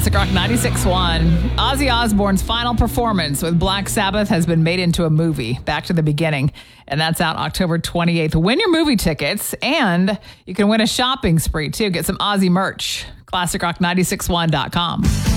Classic Rock 96.1. Ozzy Osbourne's final performance with Black Sabbath has been made into a movie, Back to the Beginning, and that's out October 28th. Win your movie tickets, and you can win a shopping spree, too. Get some Ozzy merch. ClassicRock961.com.